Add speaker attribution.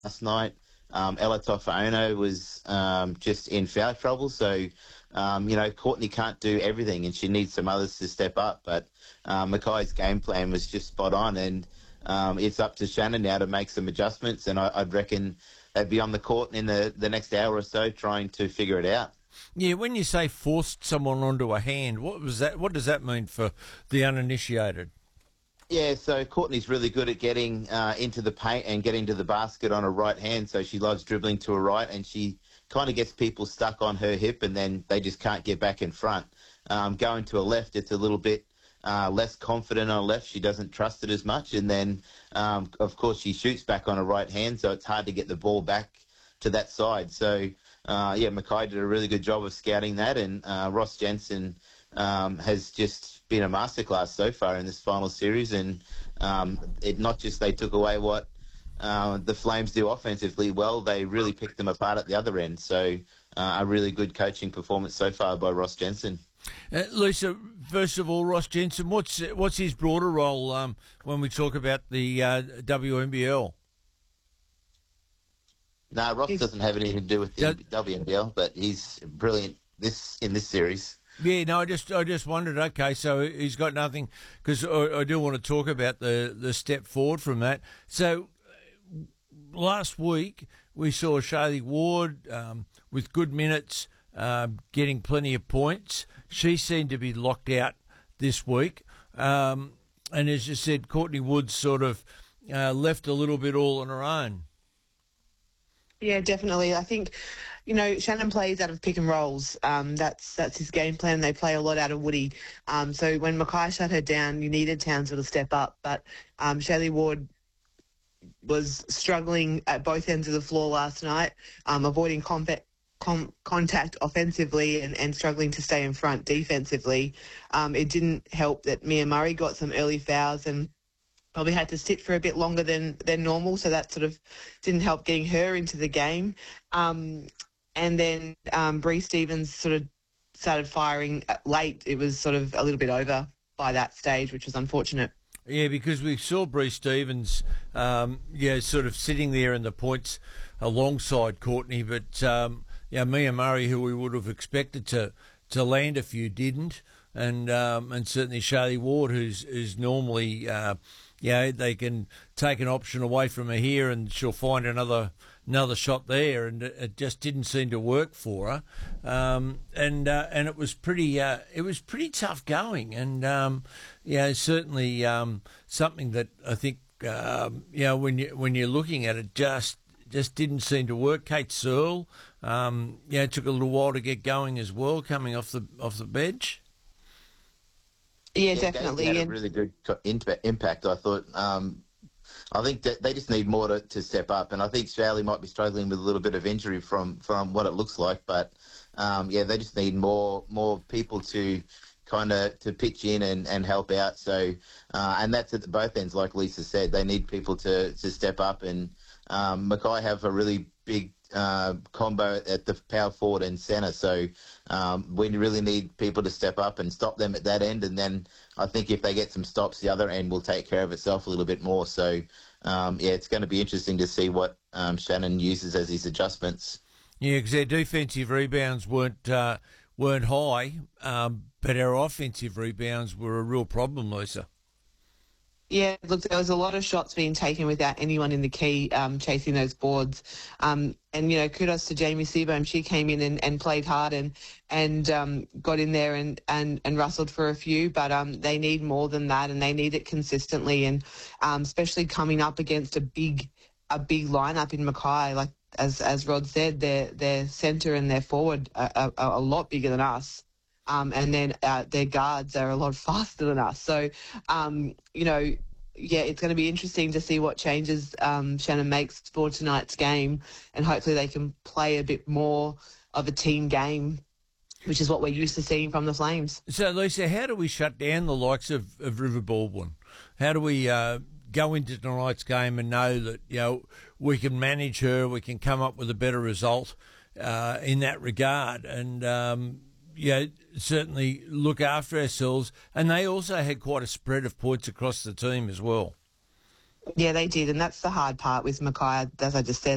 Speaker 1: last night. Ella Tofaona was just in foul trouble, so Courtney can't do everything, and she needs some others to step up. But Mackay's game plan was just spot on, and it's up to Shannon now to make some adjustments. And I'd reckon they'd be on the court in the next hour or so trying to figure it out.
Speaker 2: Yeah, when you say forced someone onto a hand, what was that? What does that mean for the uninitiated?
Speaker 1: Yeah, so Courtney's really good at getting into the paint and getting to the basket on her right hand. So she loves dribbling to her right, and she kind of gets people stuck on her hip, and then they just can't get back in front. Going to her left, it's a little bit less confident on her left. She doesn't trust it as much. And then, of course, she shoots back on her right hand, so it's hard to get the ball back to that side. So, Mackay did a really good job of scouting that, and Ross Jensen has just been a masterclass so far in this final series. And it not just they took away what the Flames do offensively well, they really picked them apart at the other end. So a really good coaching performance so far by Ross Jensen.
Speaker 2: Lisa, first of all, Ross Jensen, what's his broader role when we talk about the WNBL?
Speaker 1: No, Ross doesn't have anything to do with the WNBL, but he's brilliant in this series.
Speaker 2: Yeah, no, I just wondered. Okay, so he's got nothing, because I do want to talk about the step forward from that. So last week we saw Shaylee Ward with good minutes, getting plenty of points. She seemed to be locked out this week, and as you said, Courtney Woods sort of left a little bit all on her own.
Speaker 3: Yeah, definitely. I think, Shannon plays out of pick and rolls. That's his game plan. They play a lot out of Woody. So when Mackay shut her down, you needed Townsville to step up. But Shaylee Ward was struggling at both ends of the floor last night, avoiding contact offensively and struggling to stay in front defensively. It didn't help that Mia Murray got some early fouls and probably had to sit for a bit longer than normal, so that sort of didn't help getting her into the game. And then Bree Stevens sort of started firing late. It was sort of a little bit over by that stage, which was unfortunate.
Speaker 2: Yeah, because we saw Bree Stevens, sort of sitting there in the points alongside Courtney, but Mia Murray, who we would have expected to land a few, didn't, and certainly Shaylee Ward, who's normally they can take an option away from her here and she'll find another shot there, and it just didn't seem to work for her. And it was pretty tough going, and certainly something that I think when you're looking at it, just didn't seem to work. Kate Searle, it took a little while to get going as well, coming off the bench.
Speaker 3: Yeah, definitely.
Speaker 1: Had a really good impact, I thought. I think that they just need more to step up, and I think Shaylee might be struggling with a little bit of injury from what it looks like. But they just need more people to kind of to pitch in and help out. So and that's at both ends, like Lisa said. They need people to step up, and Mackay have a really big combo at the power forward and centre. So we really need people to step up and stop them at that end. And then I think if they get some stops, the other end will take care of itself a little bit more. So, it's going to be interesting to see what Shannon uses as his adjustments.
Speaker 2: Yeah, because their defensive rebounds weren't high, but our offensive rebounds were a real problem, Lisa.
Speaker 3: Yeah, look, there was a lot of shots being taken without anyone in the key chasing those boards. And, kudos to Jamie Seabohm. She came in and played hard and got in there and rustled for a few. But they need more than that, and they need it consistently. And especially coming up against a big lineup in Mackay. Like, as Rod said, their centre and their forward are a lot bigger than us. And then their guards are a lot faster than us. So, it's going to be interesting to see what changes Shannon makes for tonight's game, and hopefully they can play a bit more of a team game, which is what we're used to seeing from the Flames.
Speaker 2: So, Lisa, how do we shut down the likes of River Baldwin? How do we go into tonight's game and know that we can manage her, we can come up with a better result in that regard, and certainly look after ourselves. And they also had quite a spread of points across the team as well.
Speaker 3: Yeah, they did, and that's the hard part with Mackay, as I just said.